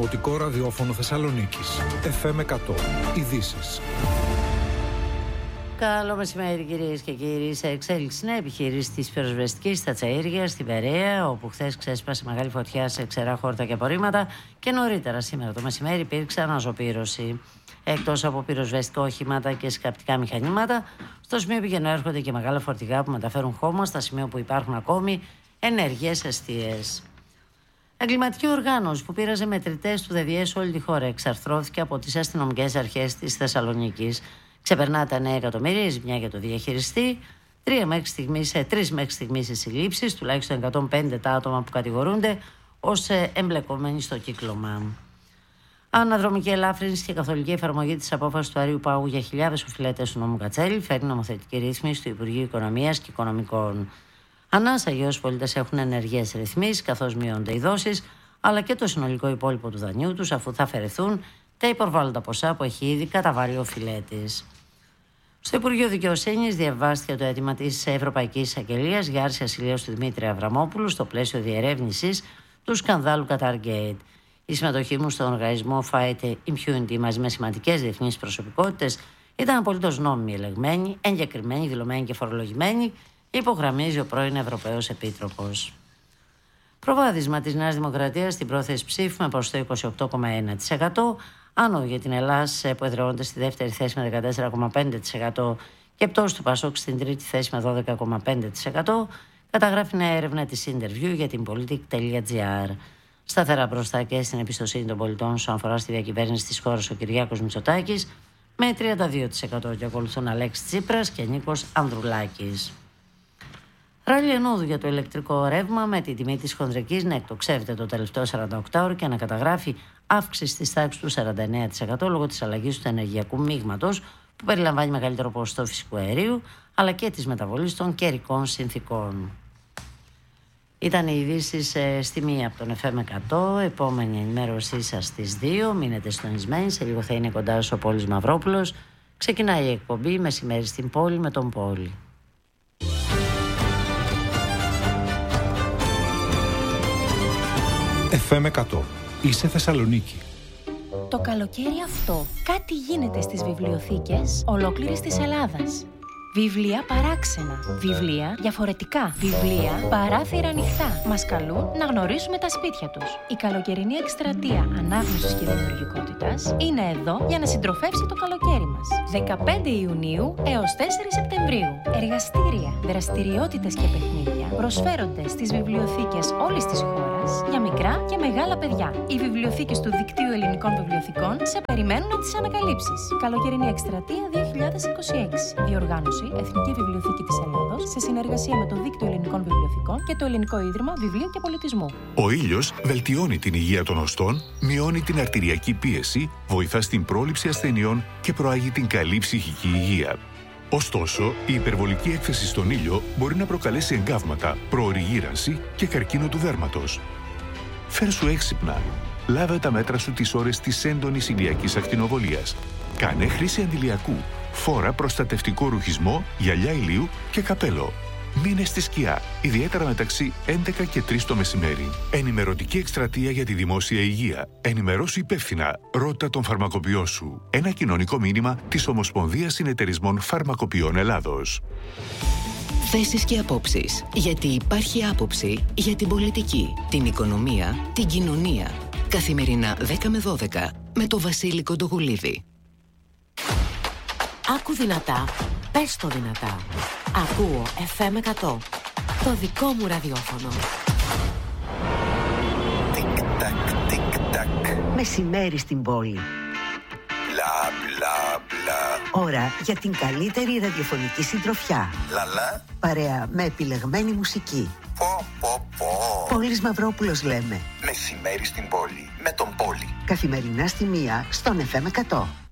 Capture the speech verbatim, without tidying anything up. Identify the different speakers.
Speaker 1: Δημοτικό Ραδιόφωνο Θεσσαλονίκης. εφ εμ εκατό. Ειδήσεις.
Speaker 2: Καλό μεσημέρι, κυρίες και κύριοι. Σε εξέλιξη νέα επιχείρηση της πυροσβεστικής στα Τσαΐρια, στην Περαία, όπου χθες ξέσπασε μεγάλη φωτιά σε ξερά χόρτα και απορρίμματα, και νωρίτερα σήμερα το μεσημέρι υπήρξε αναζωπήρωση. Εκτός από πυροσβεστικά οχήματα και σκαπτικά μηχανήματα, στο σημείο πηγαίνουν έρχονται και μεγάλα φορτηγά που μεταφέρουν χώμα, στα σημεία που υπάρχουν ακόμη ενέργειες εστίες. Εγκληματική οργάνωση που πήραζε μετρητές του ΔΕΔΙΕ σε όλη τη χώρα εξαρθρώθηκε από τις αστυνομικές αρχές της Θεσσαλονίκης. Ξεπερνά τα εννέα εκατομμύρια η ζημιά για το διαχειριστή, τρεις μέχρι στιγμής, τρεις μέχρι στιγμής οι συλλήψεις, τουλάχιστον εκατόν πέντε τα άτομα που κατηγορούνται ως εμπλεκόμενοι στο κύκλωμα. Αναδρομική ελάφρυνση και καθολική εφαρμογή της απόφασης του Αρείου Πάγου για χιλιάδες οφειλέτες του νόμου Κατσέλη φέρνει νομοθετική ρύθμιση του Υπουργείου Οικονομίας και Οικονομικών. Ανάσα για όσους πολίτες έχουν ενεργές ρυθμίσεις, καθώς μειώνται οι δόσεις, αλλά και το συνολικό υπόλοιπο του δανείου τους, αφού θα αφαιρεθούν τα υπορβάλλοντα ποσά που έχει ήδη καταβάλει ο οφειλέτης. Στο Υπουργείο Δικαιοσύνης διαβάστηκε το αίτημα της Ευρωπαϊκής Εισαγγελίας για άρση ασυλίας του Δημήτρη Αβραμόπουλου στο πλαίσιο διερεύνησης του σκανδάλου Qatargate. Η συμμετοχή μου στον οργανισμό Fight Impunity μαζί με σημαντικές διεθνείς προσωπικότητες ήταν απολύτως νόμιμη, ελεγμένη, εγκεκριμένη, δηλωμένη και φορολογημένη, υπογραμμίζει ο πρώην Ευρωπαίος Επίτροπος. Προβάδισμα της Νέας Δημοκρατίας στην πρόθεση ψήφου με ποσοστό είκοσι οκτώ κόμμα ένα τοις εκατό, άνω για την Ελλάδα που εδραιώνεται στη δεύτερη θέση με δεκατέσσερα κόμμα πέντε τοις εκατό και πτώση του Πασόκ στην τρίτη θέση με δώδεκα κόμμα πέντε τοις εκατό, καταγράφει νέα έρευνα της Interview για την Politik.gr. Σταθερά μπροστά και στην εμπιστοσύνη των πολιτών όσον αφορά στη διακυβέρνηση της χώρας ο Κυριάκος Μητσοτάκης με τριάντα δύο τοις εκατό και ακολουθούν Αλέξης Τσίπρας και Νίκος Ανδρουλάκης. Ράλι ενόδου για το ηλεκτρικό ρεύμα με την τιμή της χονδρικής να εκτοξεύεται το τελευταίο σαρανταοκτάωρο και να καταγράφει αύξηση της τάξης του σαράντα εννέα τοις εκατό λόγω της αλλαγής του ενεργειακού μείγματος που περιλαμβάνει μεγαλύτερο ποσοστό φυσικού αερίου αλλά και της μεταβολής των καιρικών συνθήκων. Ήταν οι ειδήσεις ε, στη μία από τον εφ εμ εκατό. Επόμενη ενημέρωσή σας στις δύο. Μείνετε συντονισμένοι. Σε λίγο θα είναι κοντά σας ο Πόλης Μαυρόπουλος. Ξεκινάει η εκπομπή Μεσημέρι στην Πόλη με τον Πόλη.
Speaker 1: εφ εμ εκατό. Είσαι Θεσσαλονίκη.
Speaker 3: Το καλοκαίρι αυτό κάτι γίνεται στις βιβλιοθήκες ολόκληρης της Ελλάδας. Βιβλία παράξενα, βιβλία διαφορετικά, βιβλία παράθυρα ανοιχτά. Μας καλούν να γνωρίσουμε τα σπίτια τους. Η καλοκαιρινή εκστρατεία ανάγνωσης και δημιουργικότητας είναι εδώ για να συντροφεύσει το καλοκαίρι μας. δεκαπέντε Ιουνίου έως τέσσερις Σεπτεμβρίου. Εργαστήρια, δραστηριότητες και παιχνίδια προσφέρονται στις βιβλιοθήκες όλης της χώρας για μικρά και μεγάλα παιδιά. Οι βιβλιοθήκες του Δικτύου Ελληνικών Βιβλιοθηκών σε περιμένουν να τις ανακαλύψεις. Καλοκαιρινή εκστρατεία δύο χιλιάδες είκοσι έξι. Διοργάνωση Εθνική Βιβλιοθήκη της Ελλάδος σε συνεργασία με το Δίκτυο Ελληνικών Βιβλιοθηκών και το Ελληνικό Ίδρυμα Βιβλίου και Πολιτισμού.
Speaker 4: Ο ήλιος βελτιώνει την υγεία των οστών, μειώνει την αρτηριακή πίεση, βοηθά στην πρόληψη ασθενειών και προάγει την καλή ψυχική υγεία. Ωστόσο, η υπερβολική έκθεση στον ήλιο μπορεί να προκαλέσει εγκάβματα, προωρή γύρανση και καρκίνο του δέρματος. Φέρσου έξυπνα. Λάβε τα μέτρα σου τις ώρες της έντονης ηλιακής ακτινοβολίας. Κάνε χρήση αντιλιακού. Φόρα προστατευτικό ρουχισμό, γυαλιά ηλίου και καπέλο. Μείνε στη σκιά, ιδιαίτερα μεταξύ έντεκα και τρεις το μεσημέρι. Ενημερωτική εκστρατεία για τη δημόσια υγεία. Ενημερώσου υπεύθυνα. Ρώτα τον φαρμακοποιό σου. Ένα κοινωνικό μήνυμα της Ομοσπονδίας Συνεταιρισμών Φαρμακοποιών Ελλάδος.
Speaker 5: Θέσεις και απόψεις. Γιατί υπάρχει άποψη για την πολιτική, την οικονομία, την κοινωνία. Καθημερινά δέκα με δώδεκα με το Βασίλη Κοντογουλίδη.
Speaker 6: Άκου δυνατά, πες το δυνατά. Ακούω εφ εμ εκατό, το δικό μου ραδιόφωνο.
Speaker 7: Τικ-τακ, τικ-τακ.
Speaker 8: Μεσημέρι στην πόλη.
Speaker 7: Μπλα, μπλα, μπλα.
Speaker 8: Ώρα για την καλύτερη ραδιοφωνική συντροφιά.
Speaker 7: Λαλά.
Speaker 8: Παρέα με επιλεγμένη μουσική.
Speaker 7: Πω, πω, πω.
Speaker 8: Πόλης Μαυρόπουλος λέμε.
Speaker 7: Μεσημέρι στην πόλη με τον Πόλη.
Speaker 8: Καθημερινά στη μία στον εφ εμ εκατό.